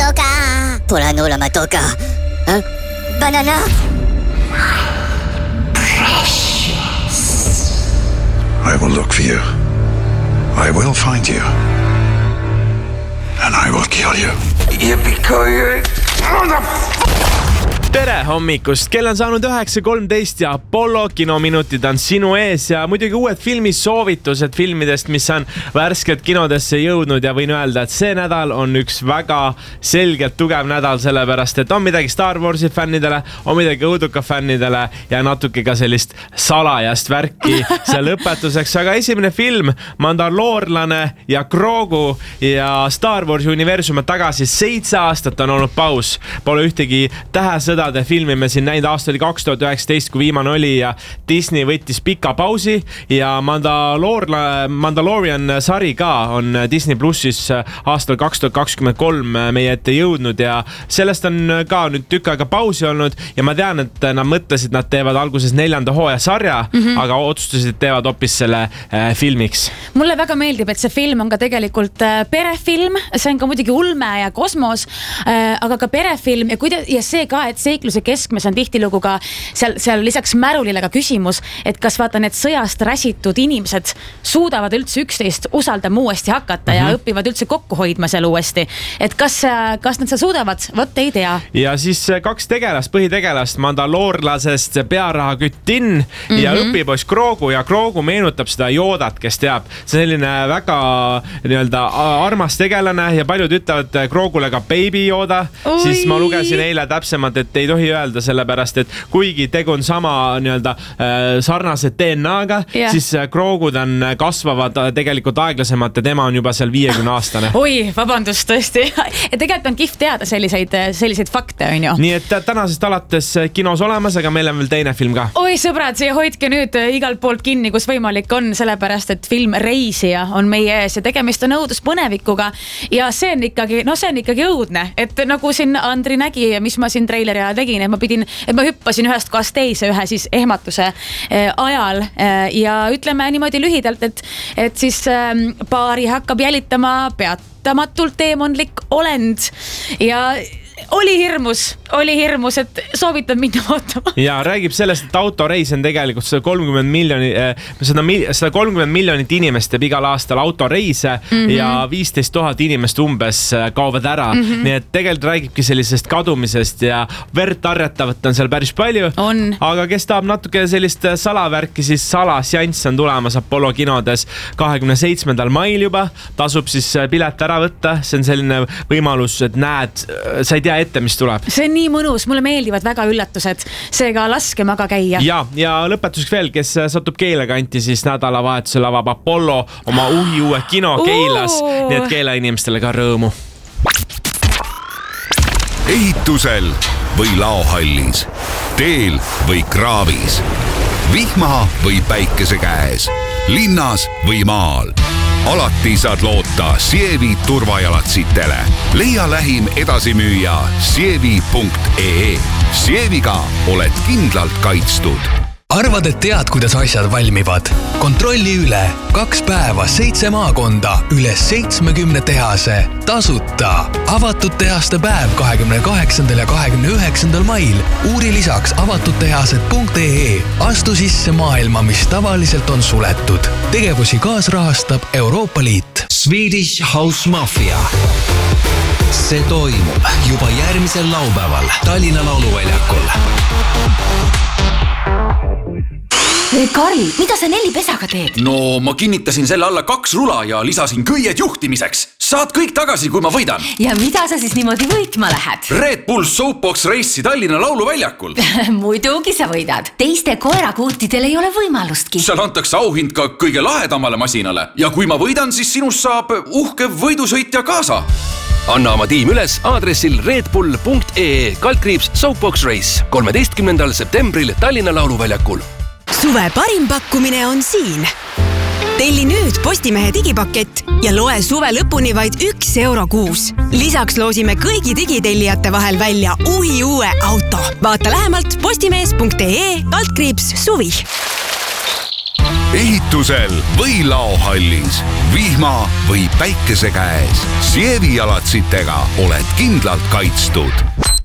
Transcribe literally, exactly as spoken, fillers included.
toca. Pole nulla ma toca. Huh? Banana. Precious. I will look for you. I will find you. And I will kill you. Yippee-ki-yay. Tere hommikust, kell on saanud üheksa kolmteist ja Apollo kinominutid on sinu ees ja muidugi uued filmisoovitused filmidest, mis on värskelt kinodesse jõudnud ja võin öelda, et see nädal on üks väga selgelt tugev nädal, sellepärast et on midagi Star Warsi fännidele, on midagi õuduka fännidele ja natuke ka sellist salajast värki seal lõpetuseks, aga esimene film, Mandaloorlane ja Grogu ja Star Warsi universum on tagasi, seitse aastat on olnud paus, pole ühtegi tähesõda filmi me siin näinud, aasta oli kaks tuhat üheksateist, kui viimane oli ja Disney võttis pika pausi ja Mandalor- Mandalorian sari ka on Disney Plussis aastal kaks tuhat kakskümmend kolm meie ette jõudnud ja sellest on ka nüüd tükk aega pausi olnud ja ma tean, et nad mõtlesid, nad teevad alguses neljanda hooaja sarja, mm-hmm. aga otsustasid, et teevad hoopis selle äh, filmiks. Mulle väga meeldib, et see film on ka tegelikult äh, perefilm, see on ka muidugi ulme ja kosmos, äh, aga ka perefilm ja, kuida- ja see ka, et see seikluse keskmes on tihtilugu ka seal, seal lisaks märulile ka küsimus, et kas vaata need sõjast räsitud inimesed suudavad üldse üksteist usaldama uuesti hakata mm-hmm. ja õpivad üldse kokku hoidma seal uuesti. Et kas, kas nad seal suudavad? Vot ei tea. Ja siis kaks tegelast, põhitegelast, mandaloorlasest pearahakütt Din mm-hmm. ja õpipoiss Grogu ja Grogu meenutab seda Yodat, kes teab. See selline väga nii-öelda armas tegelane ja paljud ütlevad Grogule ka baby Yoda. Ui. Siis ma lugesin eile täpsemalt, et ei tohi öelda, sellepärast, et kuigi tegu on sama nii-öelda äh, sarnase D N A-ga, yeah. siis Grogud on kasvavad tegelikult aeglasemalt ja tema on juba seal viiekümne aastane. Oi, vabandust, tõesti. Ja tegelikult on kihvt teada selliseid, selliseid fakte, on ju. Nii et tänasest alates kinos olemas, aga meil on veel teine film ka. Oi, sõbrad, hoidke nüüd igalt poolt kinni, kus võimalik on, sellepärast, et film Reisija on meie ees ja tegemist on õuduspõnevikuga ja see on ikkagi, no see on ikkagi õudne, et nagu siin Andri nägi, mis ma siin treileri ajal tegin, et ma pidin, et ma hüppasin ühest kohast teise ühe siis ehmatuse ajal ja ütleme niimoodi lühidalt, et, et siis paari hakkab jälitama peatamatult teemonlik olend ja oli hirmus, oli hirmus, et soovitan minna vaatama. Ja räägib sellest, et autoreis on tegelikult sada kolmkümmend miljoni, sada kolmkümmend miljonit inimest teeb igal aastal autoreise mm-hmm. ja viisteist tuhat inimest umbes kaovad ära. Mm-hmm. Nii et tegelikult räägibki sellisest kadumisest ja verd tarjatavat on seal päris palju. On. Aga kes tahab natuke sellist salavärki, siis Salasjanss on tulemas Apollo kinodes kahekümne seitsmendal mail juba. Tasub siis pilet ära võtta. See on selline võimalus, et näed, sa ei tea ette, mis tuleb. See on nii mõnus, mulle meeldivad väga üllatused, seega laske maga käia. Ja, ja lõpetuseks veel, kes satub Keila kanti, siis nädalavahetusel avab Apollo oma uhi uue kino Keilas, nii et Keila inimestele ka rõõmu. Ehitusel või laohallis, teel või kraavis, vihma või päikese käes, linnas või maal. Alati saad loota Sievi turvajalatsitele. Leia lähim edasimüüja sievi punkt ee. Sieviga oled kindlalt kaitstud. Arvad, et tead, kuidas asjad valmivad? Kontrolli üle. Kaks päeva, seitse maakonda, üle seitsmekümne tehase. Tasuta. Avatud tehaste päev kahekümne kaheksandal ja kahekümne üheksandal mail. Uuri lisaks avatudtehased punkt ee. Astu sisse maailma, mis tavaliselt on suletud. Tegevusi kaasrahastab Euroopa Liit. Swedish House Mafia. See toimub juba järgmisel laupäeval Tallinna lauluväljakul. Karl, mida sa Nelli pesaga teed? No, ma kinnitasin selle alla kaks rula ja lisasin köied juhtimiseks. Saad kõik tagasi, kui ma võidan. Ja mida sa siis niimoodi võitma lähed? Red Bull Soapbox Race'i Tallinna lauluväljakul. Muidugi sa võidad. Teiste koerakuutidel ei ole võimalustki. Seal antakse auhind ka kõige lahedamale masinale. Ja kui ma võidan, siis sinust saab uhke võidusõitja kaasa. Anna oma tiim üles aadressil redbull punkt ee kaldkriips Soapbox Race kolmeteistkümnendal septembril Tallinna lauluväljakul. Suve parim pakkumine on siin. Telli nüüd Postimehe digipakett ja loe suve lõpuni vaid üks euro kuus. Lisaks loosime kõigi digitellijate vahel välja uhi uue auto. Vaata lähemalt postimees punkt ee kaldkriips suvi. ehitusel või laohallis, vihma või päikese käes. Sievi jalatsitega oled kindlalt kaitstud.